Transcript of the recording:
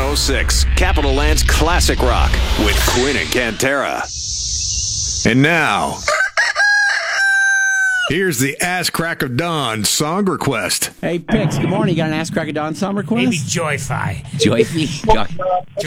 106, Capital Land's Classic Rock with Quinn and Cantera. And now, here's the Ass Crack of Dawn song request. Hey, Pix, good morning. You got an Ass Crack of Dawn song request? Maybe Joy-Fi. Joy-Fi?